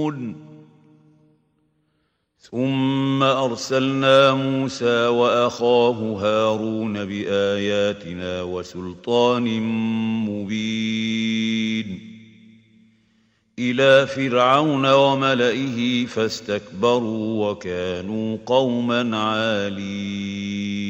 ثم أرسلنا موسى وأخاه هارون بآياتنا وسلطان مبين إلى فرعون وملئه فاستكبروا وكانوا قوما عالين